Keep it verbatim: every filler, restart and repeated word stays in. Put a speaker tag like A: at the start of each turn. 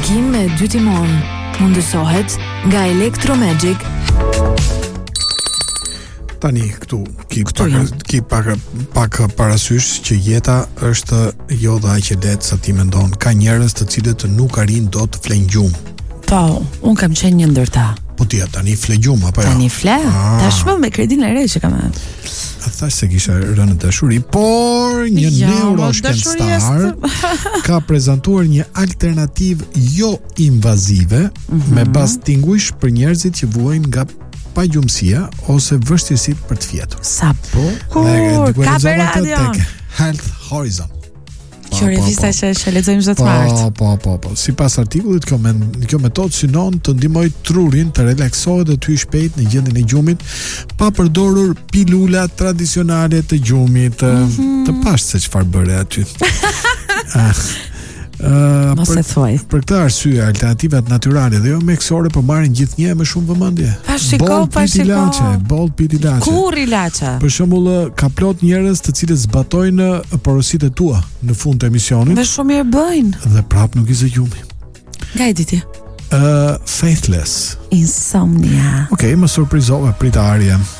A: Ndrikim me dy timon. Mundësohet nga Electromagic.
B: Tani këtu ki pak, ki pak, pak parasysh që jeta është jo dhe aq e lehtë sa ti mendon. Ka njerëz të cilët nuk arrin dot të flenë gjumë.
C: Po, un kam qenë një ndër ta.
B: Po ti tani fle gjumë apo jo?
C: Tani fle. Tashmë me kredinë e re që kam.
B: A thash se kisha rënë dashuri, por një
C: ja,
B: neuroshkencëtar ka prezantuar një alternativë jo invazive mm-hmm. me bazë tinguish për njerëzit që vuajnë nga pagjumësia ose vështirësitë për të fjetur.
C: Sa bukur! Ka për radion!
B: Health Horizon.
C: Kjo revista që që lexojmë çdo të martë.
B: Po, po, po, po. Sipas artikullit, kjo men, kjo metodë synon të ndihmojë trurin të relaksohet dhe të hyjë shpejt në gjendjen e gjumit pa përdorur pilula tradicionale të gjumit. Mm-hmm. Të pash se çfarë bëre aty. Uh,
C: Mos e thuaj.
B: Për këtë arsye, alternativat natyrale dhe jo mjekësore po marrin gjithnjë me shumë vëmendje.
C: Pa shiko, pa shiko.
B: Boll pit ilaçe.
C: Kur ilaçe?
B: Për shembull, ka plot njerëz të cilët zbatojnë porositë tua në fund të emisionit.
C: Dhe shumë mirë bëjnë.
B: Dhe prap nuk i zë gjumi.
C: Nga i diti?
B: Uh, faithless.
C: Insomnia.
B: Okej, okay, më surprizove, prit Arje.